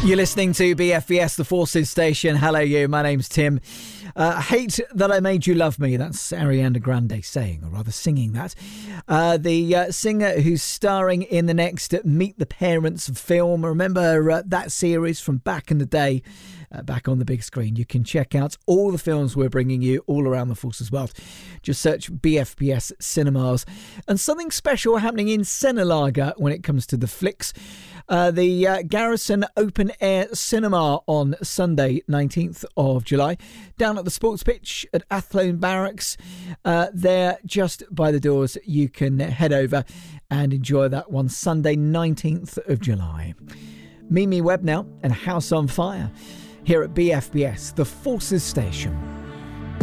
You're listening to BFBS, the Forces Station. Hello, you. My name's Tim. Hate That I Made You Love Me. That's Ariana Grande saying, or rather singing that. The singer who's starring in the next Meet the Parents film. Remember that series from back in the day? Back on the big screen. You can check out all the films we're bringing you all around the Forces world. Just search BFBS Cinemas. And something special happening in Senelaga when it comes to the flicks. The Garrison Open Air Cinema on Sunday 19th of July down at the sports pitch at Athlone Barracks. There just by the doors, you can head over and enjoy that one Sunday 19th of July. Mimi Webb now and House on Fire here at BFBS, the Forces Station.